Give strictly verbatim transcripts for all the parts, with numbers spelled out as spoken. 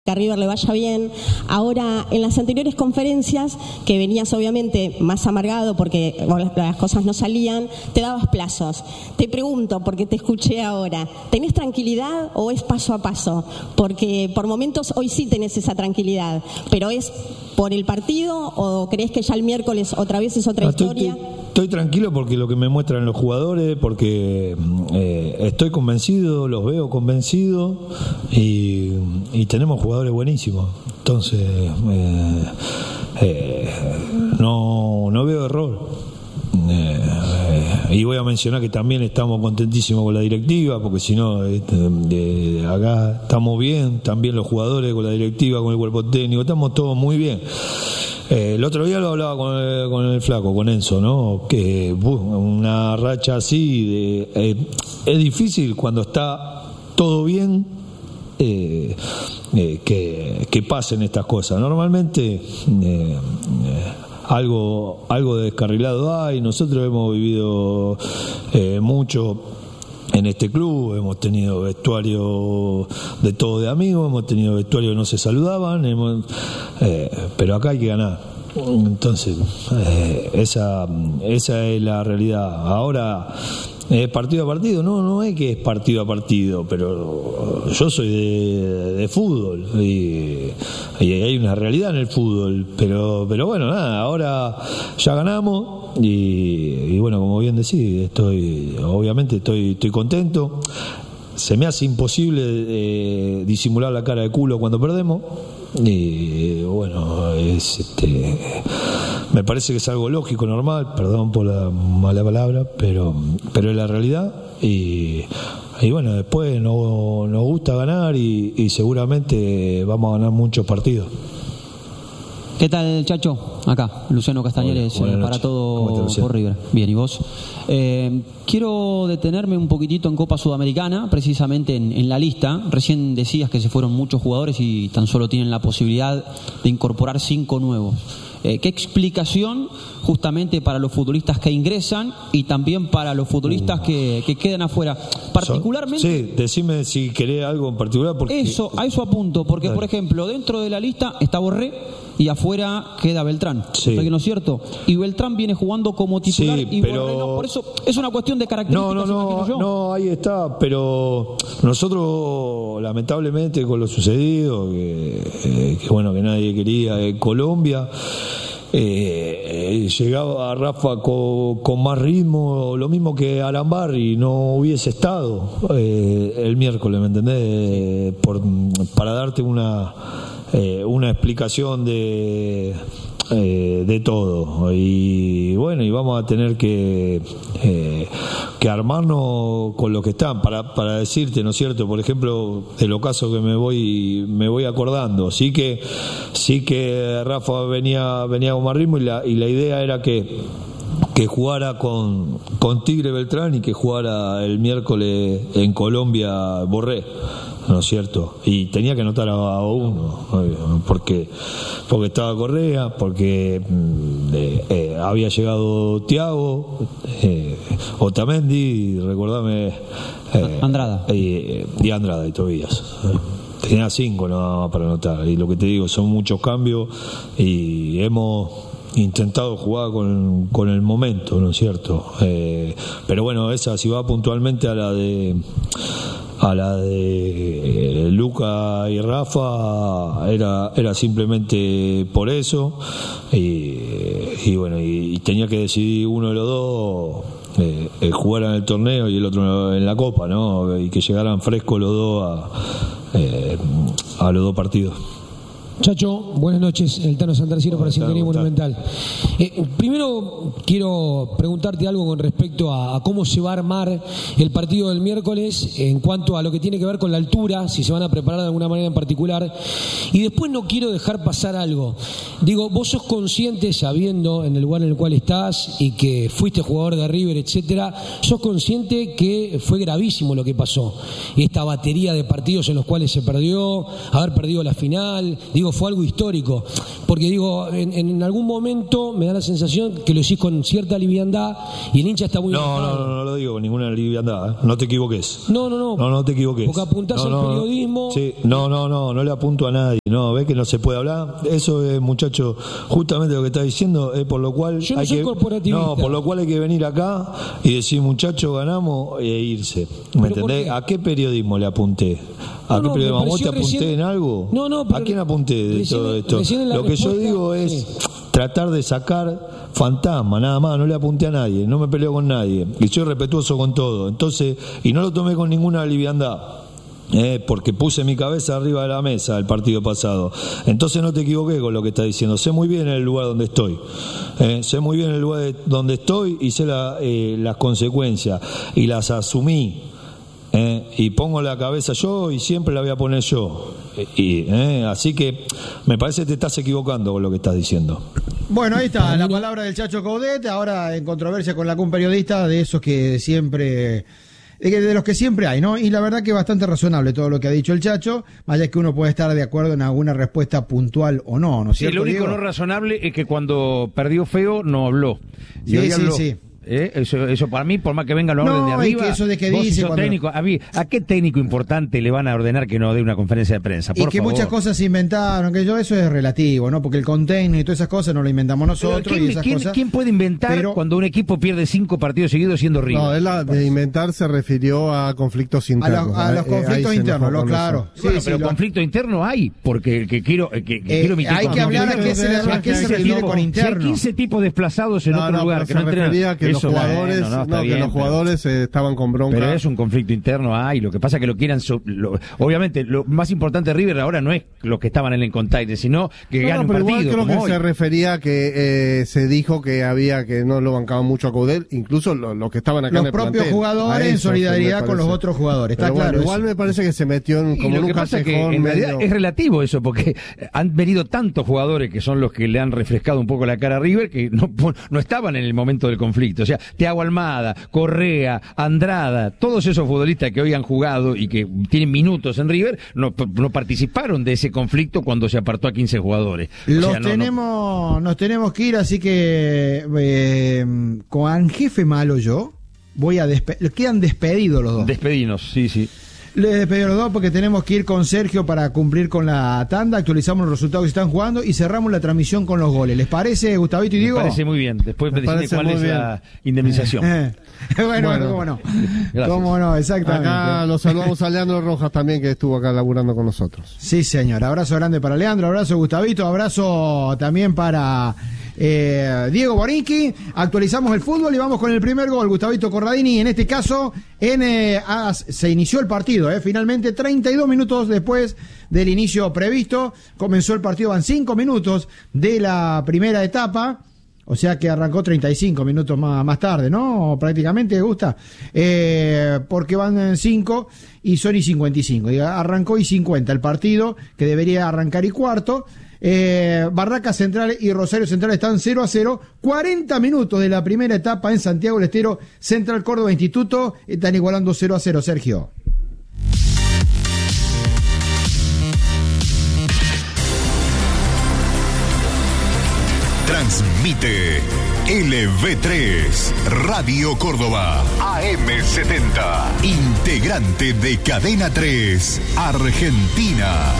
que a River le vaya bien. Ahora, en las anteriores conferencias, que venías obviamente más amargado porque las cosas no salían, te dabas plazos. Te pregunto, porque te escuché ahora, ¿tenés tranquilidad o es paso a paso? Porque por momentos hoy sí tenés esa tranquilidad, pero ¿es por el partido o crees que ya el miércoles otra vez es otra no, historia? Estoy, estoy, estoy tranquilo porque lo que me muestran los jugadores, porque eh, estoy convencido, los veo convencidos y, y tenemos jugadores jugadores buenísimos, entonces eh, eh, no, no veo error. Eh, eh, y voy a mencionar que también estamos contentísimos con la directiva, porque si no, eh, eh, acá estamos bien, también los jugadores con la directiva, con el cuerpo técnico, estamos todos muy bien. Eh, el otro día lo hablaba con el, con el flaco, con Enzo, ¿no? Que uh, una racha así de, eh, es difícil cuando está todo bien. Eh, eh, que, que pasen estas cosas. Normalmente eh, eh, algo, algo de descarrilado hay. Nosotros hemos vivido eh, mucho en este club, hemos tenido vestuario de todo de amigos, hemos tenido vestuario que no se saludaban, hemos, eh, pero acá hay que ganar. Entonces, eh, esa, esa es la realidad. Ahora, ¿es partido a partido? No, no es que es partido a partido, pero yo soy de, de fútbol y, y hay una realidad en el fútbol, pero, pero bueno, nada, ahora ya ganamos y, y bueno, como bien decís, estoy, obviamente estoy, estoy contento. Se me hace imposible eh, disimular la cara de culo cuando perdemos. Y bueno, es este, me parece que es algo lógico, normal, perdón por la mala palabra, pero pero es la realidad. Y, y bueno, después no, nos gusta ganar y, y seguramente vamos a ganar muchos partidos. ¿Qué tal, Chacho? Acá, Luciano Castañeres, eh, para todo por River. Bien, ¿y vos? Eh, quiero detenerme un poquitito en Copa Sudamericana, precisamente en, en la lista. Recién decías que se fueron muchos jugadores y tan solo tienen la posibilidad de incorporar cinco nuevos. Eh, ¿Qué explicación justamente para los futbolistas que ingresan y también para los futbolistas uh. que, que quedan afuera? Particularmente... Sí, decime si querés algo en particular. Porque... Eso, a eso apunto, porque Dale. por ejemplo, dentro de la lista está Borré y afuera queda Beltrán. Sí. ¿No es cierto? Y Beltrán viene jugando como titular sí, y pero... Borré no. Por eso es una cuestión de características. No, no, no, no, ahí está, pero nosotros lamentablemente con lo sucedido, que, eh, que bueno, que nadie quería en Colombia, Eh, llegaba a Rafa con, con más ritmo, lo mismo que Arambar, y no hubiese estado eh, el miércoles, ¿me entendés? Por, para darte una eh, una explicación de eh, de todo. Y bueno, y vamos a tener que eh, que armarnos con lo que están para para decirte, ¿no es cierto? Por ejemplo, de los casos que me voy me voy acordando, sí que sí que Rafa venía venía con más ritmo y la y la idea era que que jugara con con Tigre Beltrán y que jugara el miércoles en Colombia Borré, ¿no es cierto? Y tenía que anotar a, a uno, porque porque estaba Correa, porque eh, eh, había llegado Thiago, eh, Otamendi, recordame, eh, Andrada eh, y Andrada y Tobías. Tenía cinco no para anotar, y lo que te digo, son muchos cambios y hemos intentado jugar con, con el momento, ¿no es cierto? Eh, pero bueno, esa si va puntualmente a la de a la de Luca y Rafa era era simplemente por eso y, y bueno y, y tenía que decidir uno de los dos eh, eh, jugar en el torneo y el otro en la Copa, ¿no? Y que llegaran frescos los dos a, eh, a los dos partidos. Chacho, buenas noches, el Tano Santarciero para Sintonía Monumental. Eh, primero quiero preguntarte algo con respecto a, a cómo se va a armar el partido del miércoles en cuanto a lo que tiene que ver con la altura, si se van a preparar de alguna manera en particular. Y después no quiero dejar pasar algo. Digo, vos sos consciente, sabiendo en el lugar en el cual estás y que fuiste jugador de River, etcétera, sos consciente que fue gravísimo lo que pasó. Esta batería de partidos en los cuales se perdió, haber perdido la final, digo, fue algo histórico. Porque digo, en, en algún momento me da la sensación que lo decís con cierta liviandad y el hincha está muy... No, no, no, no lo digo con ninguna liviandad, ¿eh? No te equivoques. No, no, no. No, no te equivoques. Porque apuntás no, no, al periodismo... Sí, no, no, no, no le apunto a nadie. No, ves que no se puede hablar. Eso es, muchacho, justamente lo que está diciendo, es por lo cual... Yo no hay soy que, corporativista. No, por lo cual hay que venir acá y decir, muchacho, ganamos e irse. ¿Me entendés? ¿A qué periodismo le apunté? ¿A no, qué no, periodismo? ¿A vos te apunté recién... en algo? No, no, pero ¿A quién apunté de recién, todo esto? Lo que yo digo es sí. tratar de sacar fantasma, nada más, no le apunté a nadie, no me peleo con nadie y soy respetuoso con todo. Entonces, y no lo tomé con ninguna liviandad. Eh, porque puse mi cabeza arriba de la mesa el partido pasado. Entonces no te equivoqué con lo que estás diciendo. Sé muy bien el lugar donde estoy. Eh, sé muy bien el lugar de donde estoy y sé la, eh, las consecuencias y las asumí. Eh, y pongo la cabeza yo y siempre la voy a poner yo. Y, eh, así que me parece que te estás equivocando con lo que estás diciendo. Bueno, ahí está la palabra del Chacho Coudet. Ahora en controversia con algún periodista de esos que siempre... de los que siempre hay, ¿no? Y la verdad que bastante razonable todo lo que ha dicho el Chacho, más allá que uno puede estar de acuerdo en alguna respuesta puntual o no, ¿no es cierto? Sí, lo único Diego? no razonable es que cuando perdió feo no habló. Y sí, hoy sí, habló. sí. ¿Eh? Eso, eso para mí, por más que vengan los no, orden de arriba, y que eso de que vos dice sos cuando... técnico, a, mí, ¿a qué técnico importante le van a ordenar que no dé una conferencia de prensa? Por y que favor. muchas cosas se inventaron, que yo eso es relativo, ¿no? Porque el container y todas esas cosas no lo inventamos nosotros. ¿Quién, y esas ¿quién, cosas... ¿Quién puede inventar pero... cuando un equipo pierde cinco partidos seguidos siendo River? No, él la, de inventar se refirió a conflictos internos. A, la, a los eh, conflictos internos, lo claro. Sí, bueno, sí, pero lo... conflicto interno hay, porque que quiero, que, que eh, quiero mi hay que hablar a qué se, a qué se refiere con interno. Si hay quince tipos desplazados en no, otro no, lugar que se no refería que eso, los jugadores, bueno, no, no, que bien, los jugadores eh, estaban con bronca. Pero es un conflicto interno hay, lo que pasa es que lo quieran, so, lo, obviamente lo más importante de River ahora no es los que estaban en el container, sino que no, gane no, un pero partido. Igual creo como que hoy. se refería que eh, se dijo que había que no lo bancaban mucho a Coudet, incluso los lo que estaban acá los en el propios plantel, jugadores en solidaridad con los otros jugadores. Está pero claro. Bueno, igual me parece que se metió en como y lo en un que pasa es que callejón en realidad medio... es relativo eso, porque han venido tantos jugadores que son los que le han refrescado un poco la cara a River que no, no estaban en el momento del conflicto. O sea, Thiago Almada, Correa, Andrada, todos esos futbolistas que hoy han jugado y que tienen minutos en River, no, no participaron de ese conflicto cuando se apartó a quince jugadores. O Los sea, no, tenemos, no... nos tenemos que ir, así que eh, con jefe malo yo voy a despedir. Quedan despedidos los dos. Despedinos, sí, sí. Les despedí a los dos porque tenemos que ir con Sergio para cumplir con la tanda, actualizamos los resultados que están jugando y cerramos la transmisión con los goles. ¿Les parece, Gustavito y Diego? Me parece muy bien. Después me decís cuál es bien. La indemnización. Eh, eh, bueno, bueno, cómo no. Gracias. Cómo no, exactamente. Acá lo saludamos a Leandro Rojas también, que estuvo acá laburando con nosotros. Sí, señor. Abrazo grande para Leandro, abrazo Gustavito, abrazo también para eh, Diego Borinqui. Actualizamos el fútbol y vamos con el primer gol. Gustavito Corradini, en este caso, en, eh, ah, se inició el partido. Eh, finalmente, treinta y dos minutos después del inicio previsto, comenzó el partido. Van cinco minutos de la primera etapa. O sea que arrancó treinta y cinco minutos más, más tarde, ¿no? Prácticamente, Gusta. Eh, porque van cinco y son y cincuenta y cinco. Arrancó y cincuenta el partido, que debería arrancar y cuarto. Eh, Barracas Central y Rosario Central están cero a cero. cuarenta minutos de la primera etapa en Santiago del Estero. Central Córdoba Instituto están igualando cero a cero, Sergio. Transmite L V tres, Radio Córdoba, A M setenta, integrante de Cadena tres, Argentina.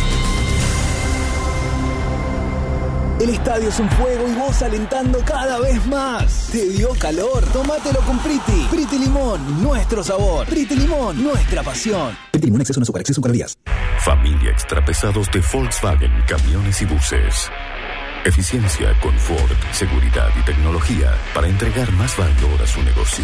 El estadio es un fuego y vos alentando cada vez más. ¿Te dio calor? Tómatelo con Priti. Priti Limón, nuestro sabor. Priti Limón, nuestra pasión. Priti Limón, exceso no azúcar, exceso calorías. Familia extrapesados de Volkswagen, camiones y buses. Eficiencia, confort, seguridad y tecnología para entregar más valor a su negocio.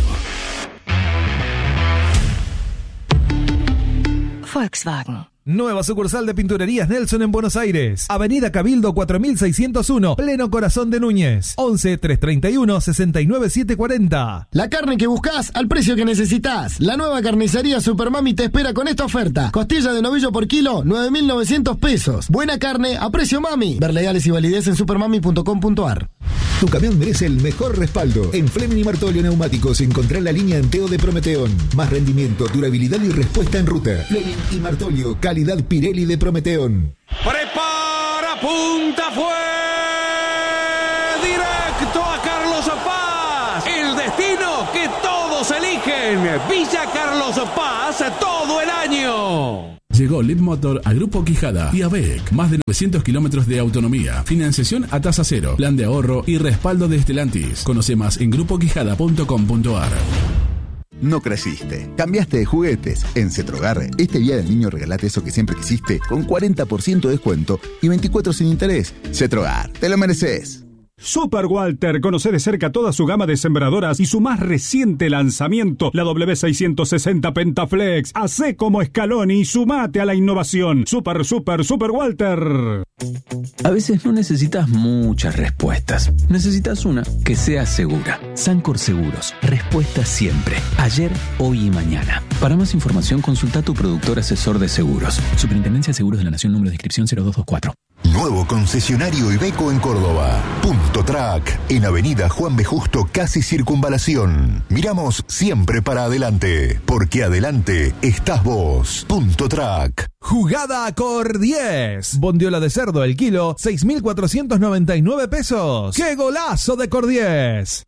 Volkswagen. Nueva sucursal de Pinturerías Nelson en Buenos Aires. Avenida Cabildo cuatro mil seiscientos uno, pleno corazón de Núñez. once, trescientos treinta y uno, sesenta y nueve, setecientos cuarenta. La carne que buscás al precio que necesitas. La nueva carnicería Supermami te espera con esta oferta. Costilla de novillo por kilo, nueve mil novecientos pesos. Buena carne a precio mami. Ver legales y validez en supermami punto com punto ar. Tu camión merece el mejor respaldo. En Fleming y Martolio Neumáticos encontrará la línea Anteo de Prometeón. Más rendimiento, durabilidad y respuesta en ruta. Fleming y Martolio, calidad Pirelli de Prometeón. Prepara, punta, fuera. Villa Carlos Paz todo el año. Llegó Leadmotor a Grupo Quijada y a B E C. Más de novecientos kilómetros de autonomía, financiación a tasa cero, plan de ahorro y respaldo de Stellantis. Conoce más en grupo quijada punto com punto a r. No creciste, cambiaste de juguetes. En Cetrogar, este día del niño regalate eso que siempre quisiste con cuarenta por ciento de descuento y veinticuatro sin interés. Cetrogar, te lo mereces. Super Walter, conoce de cerca toda su gama de sembradoras y su más reciente lanzamiento, la W seiscientos sesenta Pentaflex. Hacé como Scaloni y sumate a la innovación. Super, super, Super Walter. A veces no necesitas muchas respuestas. Necesitas una que sea segura. Sancor Seguros. Respuesta siempre. Ayer, hoy y mañana. Para más información, consulta a tu productor asesor de seguros. Superintendencia de Seguros de la Nación, número de inscripción cero dos dos cuatro. Nuevo concesionario Iveco en Córdoba. Punto Track, en Avenida Juan B. Justo, casi Circunvalación. Miramos siempre para adelante, porque adelante estás vos. Punto Track. Jugada Cor diez. Bondiola de cerdo el kilo, seis mil cuatrocientos noventa y nueve pesos. ¡Qué golazo de Cor diez!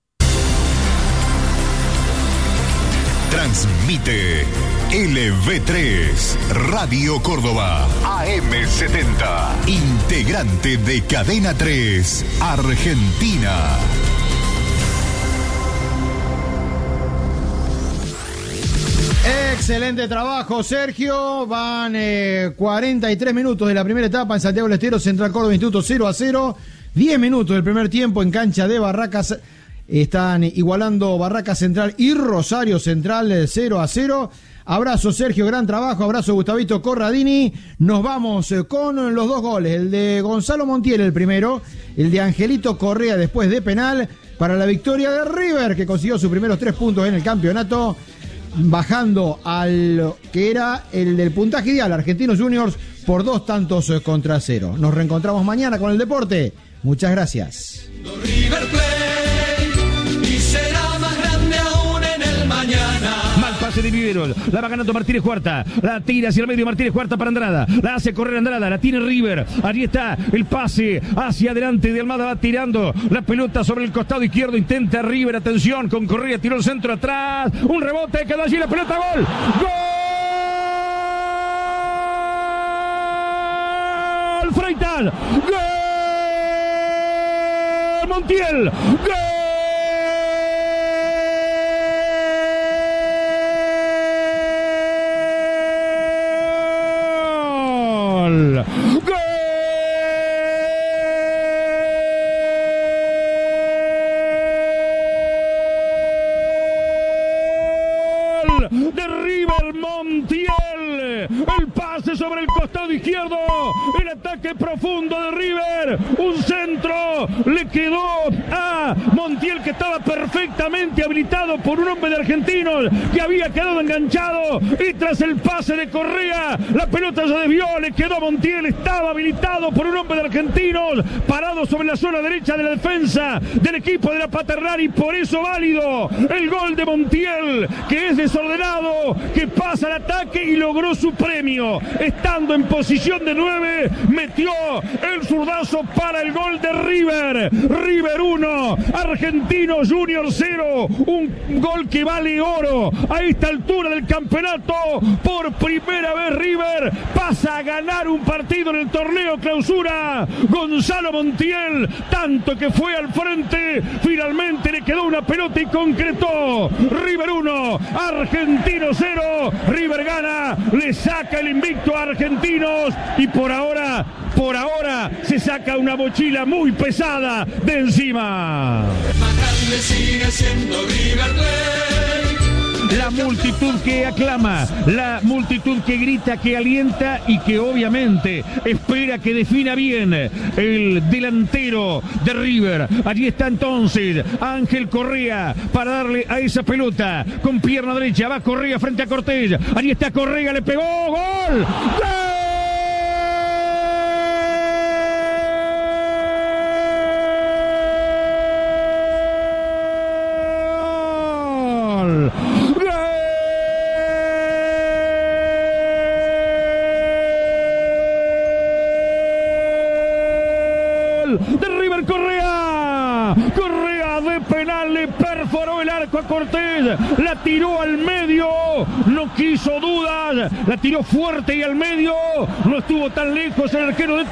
Transmite L V tres, Radio Córdoba, A M setenta, integrante de Cadena tres, Argentina. Excelente trabajo, Sergio. Van eh, cuarenta y tres minutos de la primera etapa en Santiago del Estero, Central Córdoba Instituto cero a cero. diez minutos del primer tiempo en cancha de Barracas. Están igualando Barraca Central y Rosario Central cero a cero. Abrazo, Sergio, gran trabajo. Abrazo, Gustavito Corradini. Nos vamos con los dos goles. El de Gonzalo Montiel, el primero. El de Angelito Correa después de penal. Para la victoria de River, que consiguió sus primeros tres puntos en el campeonato. Bajando al que era el del puntaje ideal, Argentinos Juniors, por dos tantos contra cero. Nos reencontramos mañana con el deporte. Muchas gracias. River Plate, y será más grande aún en el mañana. Mal pase de Viveros, la va ganando Martínez Cuarta, la tira hacia el medio Martínez Cuarta para Andrada, la hace correr Andrada, la tiene River, allí está el pase hacia adelante de Almada, va tirando la pelota sobre el costado izquierdo, intenta River, atención con Correa, tiró el centro atrás, un rebote, quedó allí la pelota, gol, gol, Freitas, gol, Montiel, gol. De River, Montiel, el pase sobre el costado izquierdo, el ataque profundo de River, un centro, le quedó a Montiel, que estaba perfectamente habilitado por un hombre de Argentinos que había quedado enganchado, y tras el pase de Correa, la pelota se desvió, le quedó a Montiel, estaba habilitado por un hombre de Argentinos, parado sobre la zona derecha de la defensa del equipo de la Paternal, y por eso válido el gol de Montiel, que es desordenado, que pasa al ataque y logró su premio, estando en posición de nueve, metió el zurdazo para el gol de River. River uno, Argentinos Juniors cero, un gol que vale oro a esta altura del campeonato. Por primera vez River pasa a ganar un partido en el torneo clausura. Gonzalo Montiel, tanto que fue al frente, finalmente le quedó una pelota y concretó. River uno, Argentinos cero, River gana, le saca el invicto a Argentinos, y por ahora, por ahora se saca una mochila muy pesada de encima. Más grande sigue siendo River Plate. La multitud que aclama, la multitud que grita, que alienta y que obviamente espera que defina bien el delantero de River. Allí está entonces Ángel Correa para darle a esa pelota con pierna derecha. Va Correa frente a Cortés. Allí está Correa, le pegó. ¡Gol! ¡Gol! De River, Correa, Correa de penal. penal, le perforó el arco a Cortés, la tiró al medio, no quiso dudas, la tiró fuerte y al medio, no estuvo tan lejos el arquero de